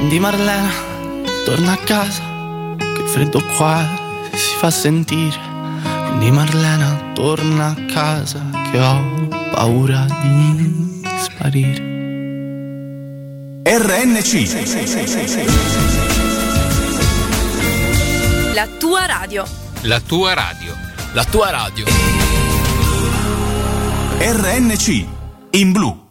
Di Marlena, torna a casa, che il freddo qua si fa sentire. Di Marlena, torna a casa, che ho paura di sparire. RNC. La tua radio. La tua radio. La tua radio. RNC in blu.